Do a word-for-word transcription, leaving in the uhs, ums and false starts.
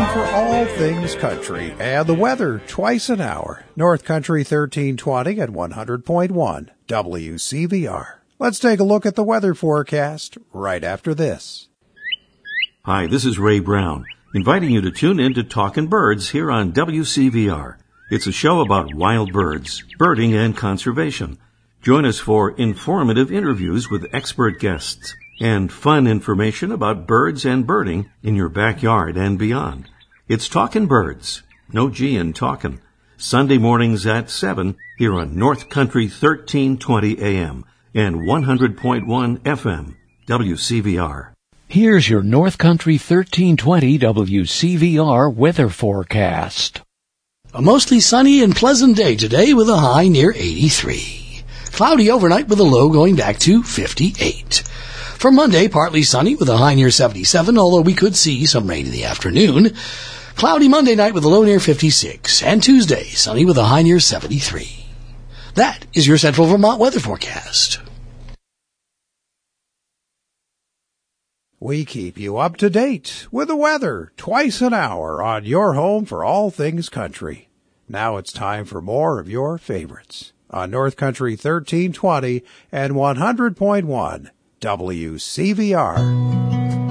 for all things country, and the weather twice an hour. North Country thirteen twenty at one hundred point one W C V R. Let's take a look at the weather forecast right after this. Hi, this is Ray Brown, inviting you to tune in to Talkin' Birds here on W C V R. It's a show about wild birds, birding, and conservation. Join us for informative interviews with expert guests and fun information about birds and birding in your backyard and beyond. It's Talkin' Birds, no G in talkin', Sunday mornings at seven here on North Country thirteen twenty A M and one hundred point one F M, W C V R. Here's your North Country thirteen twenty W C V R weather forecast. A mostly sunny and pleasant day today with a high near eighty-three. Cloudy overnight with a low going back to fifty-eight. For Monday, partly sunny with a high near seventy-seven, although we could see some rain in the afternoon. Cloudy Monday night with a low near fifty-six. And Tuesday, sunny with a high near seventy-three. That is your Central Vermont weather forecast. We keep you up to date with the weather twice an hour on your home for all things country. Now it's time for more of your favorites on North Country thirteen twenty and one hundred point one W C V R.